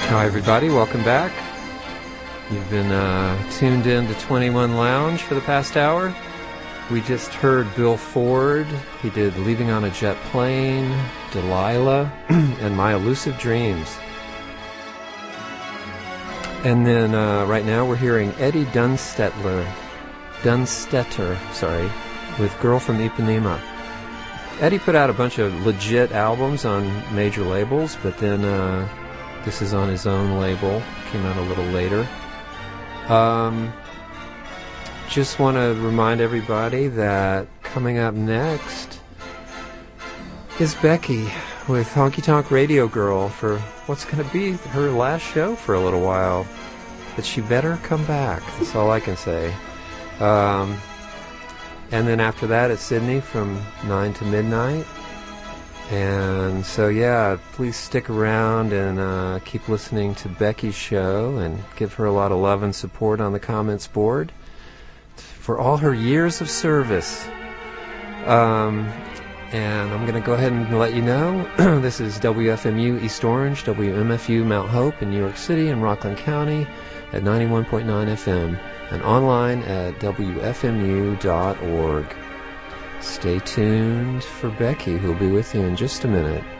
Hi, everybody. Welcome back. You've been tuned in to 21 Lounge for the past hour. We just heard Bill Ford. He did Leaving on a Jet Plane, Delilah, and My Elusive Dreams. And then right now we're hearing Eddie Dunstetter, with Girl from Ipanema. Eddie put out a bunch of legit albums on major labels, but then this is on his own label. Came out a little later. Just want to remind everybody that coming up next is Becky with Honky Tonk Radio Girl for what's going to be her last show for a little while. But she better come back. That's all I can say. And then after that, it's Sydney from 9 to midnight. And so, yeah, please stick around and keep listening to Becky's show and give her a lot of love and support on the comments board for all her years of service. And I'm going to go ahead and let you know, this is WFMU East Orange, WMFU Mount Hope in New York City and Rockland County at 91.9 FM and online at WFMU.org. Stay tuned for Becky, who'll be with you in just a minute.